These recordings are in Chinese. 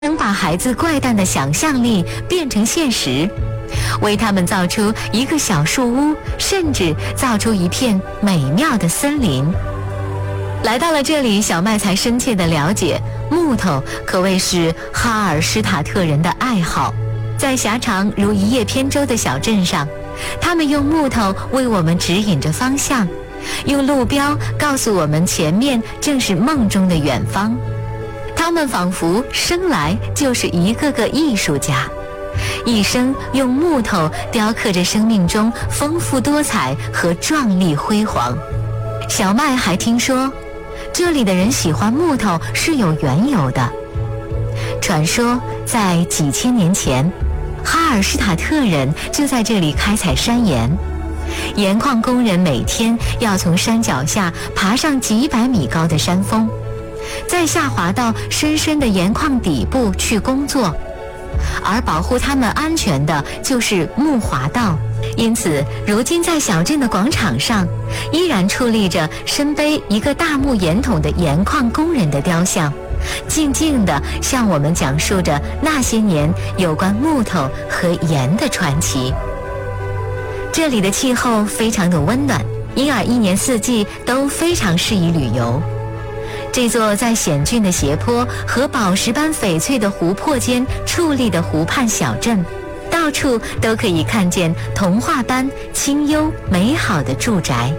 能把孩子怪诞的想象力变成现实，为他们造出一个小树屋，甚至造出一片美妙的森林。来到了这里，小麦才深切地了解，木头可谓是哈尔施塔特人的爱好。在狭长如一叶扁舟的小镇上，他们用木头为我们指引着方向，用路标告诉我们前面正是梦中的远方。他们仿佛生来就是一个个艺术家，一生用木头雕刻着生命中丰富多彩和壮丽辉煌。小麦还听说，这里的人喜欢木头是有缘由的。传说在几千年前，哈尔施塔特人就在这里开采山岩，盐矿工人每天要从山脚下爬上几百米高的山峰，再下滑到深深的盐矿底部去工作，而保护他们安全的就是木滑道。因此，如今在小镇的广场上，依然矗立着身背一个大木盐桶的盐矿工人的雕像，静静地向我们讲述着那些年有关木头和盐的传奇。这里的气候非常的温暖，因而一年四季都非常适宜旅游。这座在险峻的斜坡和宝石般翡翠的湖泊间矗立的湖畔小镇，到处都可以看见童话般清幽美好的住宅。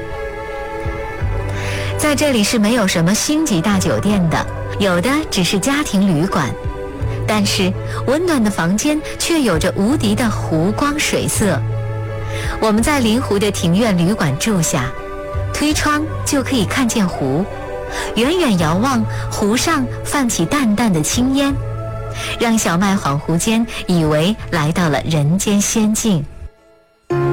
在这里是没有什么星级大酒店的，有的只是家庭旅馆，但是温暖的房间却有着无敌的湖光水色。我们在临湖的庭院旅馆住下，推窗就可以看见湖，远远遥望，湖上泛起淡淡的青烟，让小麦恍惚间以为来到了人间仙境。